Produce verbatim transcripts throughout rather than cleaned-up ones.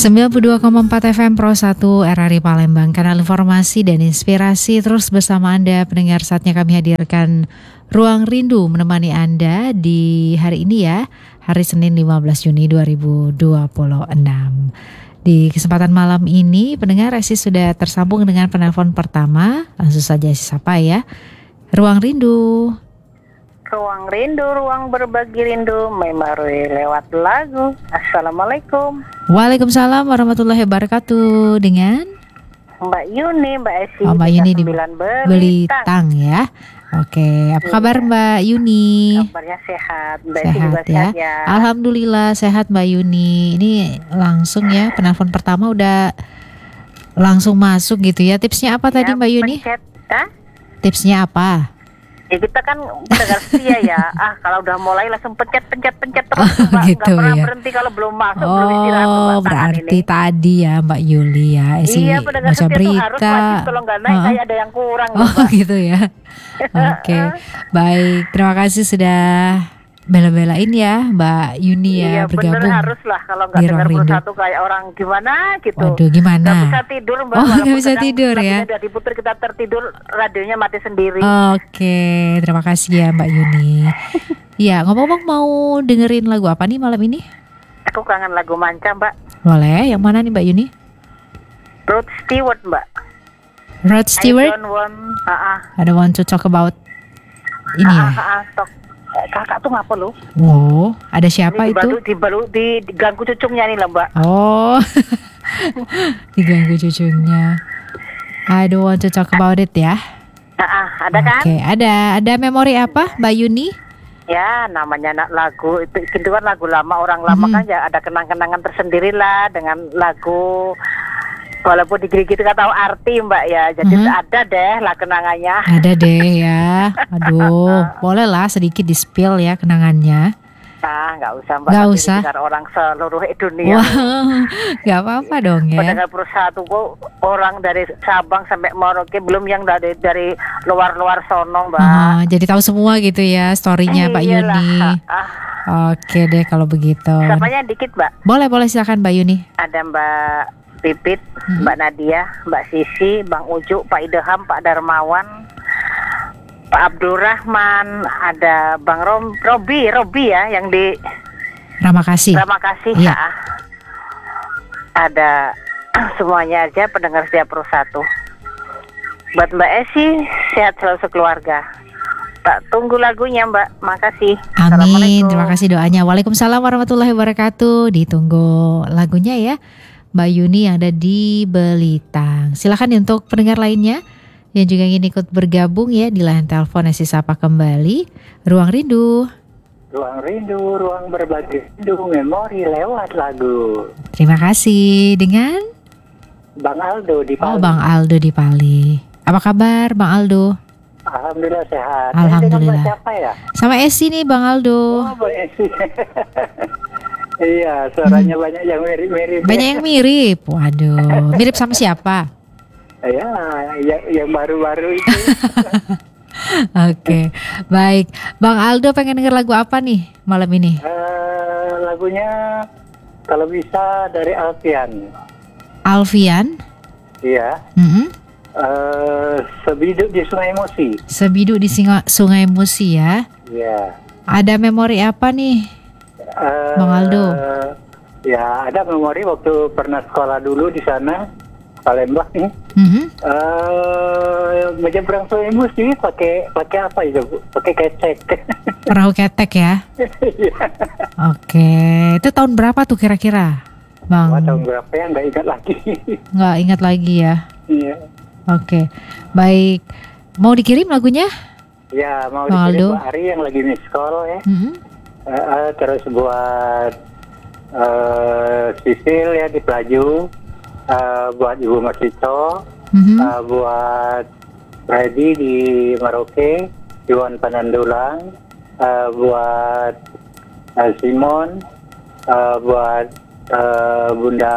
sembilan puluh dua koma empat F M Pro satu R R I Palembang, kanal informasi dan inspirasi. Terus bersama Anda pendengar, saatnya kami hadirkan Ruang Rindu menemani Anda di hari ini ya, hari Senin lima belas Juni dua ribu dua puluh enam. Di kesempatan malam ini pendengar, Esi sudah tersambung dengan penelpon pertama. Langsung saja Esi sapa ya. Ruang Rindu. Ruang rindu, ruang berbagi rindu, memory lewat lagu. Assalamualaikum. Waalaikumsalam warahmatullahi wabarakatuh. Dengan Mbak Yuni, Mbak Esi. Oh, Mbak Yuni di Belitang. Belitang ya. Oke, apa kabar Mbak Yuni? Kabarnya sehat, Mbak Sehat Esi juga ya. sehat ya. Alhamdulillah sehat Mbak Yuni. Ini langsung ya, penelpon pertama udah langsung masuk gitu ya. Tipsnya apa tadi Ya, Mbak Yuni? pencet, Hah? Tipsnya apa? Ya kita kan pendengar setia ya. Ah, kalau udah mulai langsung pencet pencet pencet terus, Oh, Mbak. gitu Nggak pernah ya. berhenti kalau belum masuk, belum istirahat Oh, Mbak, tangan berarti ini. tadi ya Mbak Yuli ya. Esi Iya, pendengar baca setia tuh harus berita. wajib, kalau nggak naik Oh. kayak ada yang kurang, Oh Mbak. gitu ya. Oke, baik. Terima kasih sudah bela-belain ya Mbak Yuni ya, Iya bener, bergabung. harus lah. Kalau nggak di dengar Ruang Rindu. satu kayak orang gimana gitu. Waduh, gimana? Nggak bisa tidur Mbak. Oh, Walaupun nggak bisa kadang tidur ya. lagunya udah diputer, kita tertidur, radionya mati sendiri. Oke, terima kasih ya Mbak Yuni. Ya, ngomong-ngomong mau dengerin lagu apa nih malam ini? Aku kangen lagu Manca Mbak. Boleh, yang mana nih Mbak Yuni? Rod Stewart Mbak. Rod Stewart? I don't want, ah, ah, I don't want to talk about ini ya. ah, ah, ah, tok. Eh, kakak tuh ngapa lo? Oh, ada siapa Ini itu? dibalu, dibalu, di, diganggu cucungnya nih lah Mbak. Oh, diganggu cucunya. I don't want to talk about it ya. Ah, ah, ada kan? Oke, ada ada memori apa Mbak Yuni? Ya namanya nak lagu itu, itu kan lagu lama, orang lama Mhm. kan ya ada kenang-kenangan tersendiri lah dengan lagu. Walaupun digigit kita tahu arti Mbak ya, jadi Mhm. ada deh lah kenangannya. Ada deh ya. Aduh, boleh lah sedikit di spill ya kenangannya. Nah nggak usah Mbak, Nggak nanti usah. didengar orang seluruh dunia. Wah, nggak apa-apa dong ya. Pendengar perusahaan kok orang dari Sabang sampai Merauke, belum yang dari dari luar-luar sono Mbak. Oh, jadi tahu semua gitu ya storynya Mbak Iyalah. Yuni. Ah, Oke deh kalau begitu. Siapanya dikit Mbak. Boleh boleh silakan Mbak Yuni. Ada Mbak Pipit, Hmm. Mbak Nadia, Mbak Sisi, Bang Ujuk, Pak Idham, Pak Darmawan, Pak Abdurrahman, ada Bang Rom, Robi, Robi ya yang di Terima kasih. Terima kasih. Iya. Ah. Ada semuanya aja pendengar Setia Pro satu. Buat Mbak Esi, sehat selalu sekeluarga. Tak tunggu lagunya Mbak, makasih. Amin. Assalamualaikum. Terima kasih doanya. Waalaikumsalam warahmatullahi wabarakatuh. Ditunggu lagunya ya, Mbak Yuni yang ada di Belitang. Silakan untuk pendengar lainnya yang juga ingin ikut bergabung ya di line telepon, Esi sapa kembali Ruang Rindu. Ruang rindu, ruang berbagi rindu, memori lewat lagu. Terima kasih. Dengan Bang Aldo di Oh Palu. Bang Aldo di Pali. Apa kabar Bang Aldo? Alhamdulillah sehat. Alhamdulillah. Ini dengan Mbak siapa ya? Sama Esi nih Bang Aldo. Oh, Mbak Esi. Iya, suaranya banyak yang mirip-mirip. Banyak yang mirip. Waduh, mirip sama siapa? Ya, yang, yang baru-baru itu. Oke, baik. Bang Aldo pengen denger lagu apa nih malam ini? Eh, lagunya kalau bisa dari Alfian. Alfian? Iya. Mm-mm. Eh, Sebiduk di Sungai Musi. Sebiduk di Singa- Sungai Musi ya. Iya. Ada memori apa nih? Eh, Bang Aldo. Ya, ada memori waktu pernah sekolah dulu di sana, Palembang nih. Mhm. Eh, menyeberang Sungai Musi pakai pakai apa itu? Bu? Pakai kecek. Perahu ketek ya. Iya. Oke, itu tahun berapa tuh kira-kira, Bang? Wah, tahun berapa ya? Nggak ingat lagi. Nggak ingat lagi ya. Iya. Oke, baik. Mau dikirim lagunya? Ya, mau Bang dikirim Aldo. Pak Ari yang lagi miss call ya. Mhm. Eh, eh, terus buat eh Sisil ya di Pelaju, eh, buat Ibu Masito, Mhm. eh, buat Freddy di Merauke, Iwan Panandulang, eh, buat eh, Simon, eh, buat eh, Bunda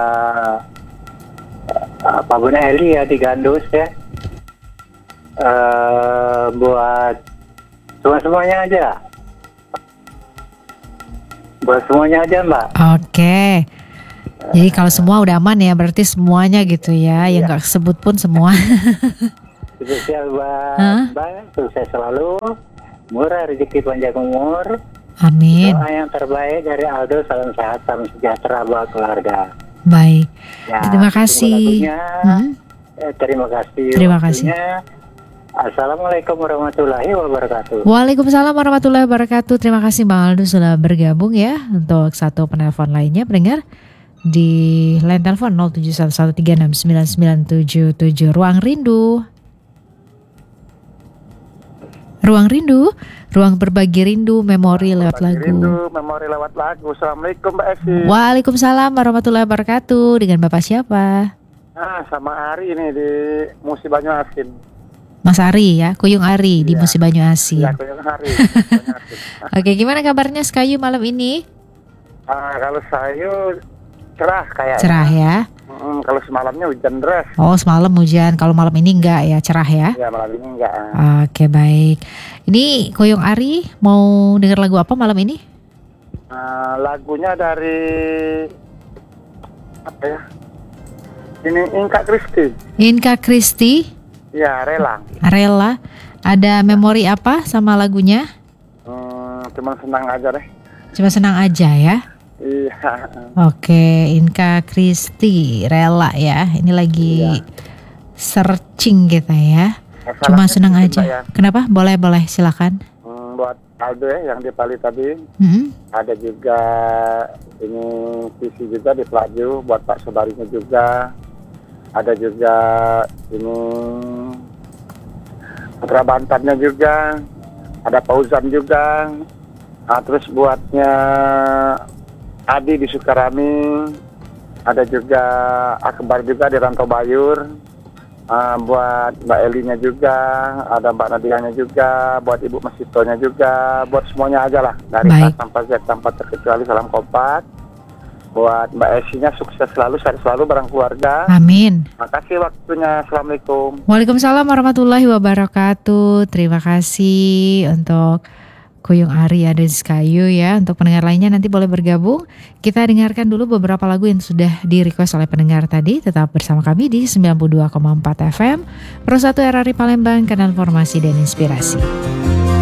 eh, apa Bunda Eli ya di Gandus ya, eh, buat semua semuanya aja. Buat semuanya aja Mbak. Oke. Jadi kalau semua udah aman ya, berarti semuanya gitu ya, yang nggak kesebut pun semua. Spesial buat Hah? Mbak, sukses selalu, murah rezeki panjang umur. Amin. Doa yang terbaik dari Aldo, salam sehat, salam sejahtera buat keluarga. Baik. Ya, Terima tunggu kasih. lagunya. Hmm? Eh, terima kasih. Terima kasih. waktunya. Assalamualaikum warahmatullahi wabarakatuh. Waalaikumsalam warahmatullahi wabarakatuh. Terima kasih Bang Aldo sudah bergabung ya. Untuk satu penelpon lainnya, pendengar di line telepon nol tujuh satu satu tiga enam sembilan sembilan tujuh tujuh. Ruang Rindu. Ruang Rindu, ruang berbagi rindu, memori lewat lagu. Rindu, memori lewat lagu. Assalamualaikum Mbak Esi. Waalaikumsalam warahmatullahi wabarakatuh. Dengan Bapak siapa? Ah, sama Ari ini di Musi Banyu Asin. Mas Ari ya, Kuyung Ari di Iya. Musi Banyu Asin. Ya, aku yang Ari. Banyu Asin. Oke, gimana kabarnya Sekayu malam ini? Ah, kalau saya cerah kayaknya. Cerah ya. Mm, kalau semalamnya hujan deras. Oh, semalam hujan, kalau malam ini enggak ya, cerah ya. Ya, malam ini enggak. Oke, baik. Ini Kuyung Ari mau dengar lagu apa malam ini? Ah, lagunya dari apa ya? Ini Inka Kristi. Inka Kristi, Ya, Rela. Rela. Ada memori apa sama lagunya? Hmm, cuma senang aja deh. Cuma senang aja ya. Iya. Oke, Inka Kristi, Rela ya. Ini lagi Iya. searching kita ya. Cuma Masalahnya senang sedikit, aja. Mbak, ya. Kenapa? Boleh, boleh, silakan. Hmm, buat Aldo ya, yang di Bali tadi. Hmm. Ada juga ini visi juga di Pelaju buat Pak Sobarinya juga. Ada juga ini Putra Bantannya juga. Ada Fauzan juga. Nah, terus buatnya Adi di Sukarami. Ada juga Akbar juga di Rantau Bayur. Ah, buat Mbak Elinya juga, ada Mbak Nadianya juga, buat Ibu Masitonya juga, buat semuanya aja lah dari A Baik. sampai Z tanpa terkecuali, salam kompak. Buat Mbak Esinya sukses selalu, sehat selalu bareng keluarga. Amin. Makasih waktunya, assalamualaikum. Waalaikumsalam warahmatullahi wabarakatuh. Terima kasih untuk Kuyung Ari ada di Sekayu ya. Untuk pendengar lainnya nanti boleh bergabung. Kita dengarkan dulu beberapa lagu yang sudah di request oleh pendengar tadi. Tetap bersama kami di sembilan puluh dua koma empat F M Pro satu R R I Palembang, kanal informasi dan inspirasi.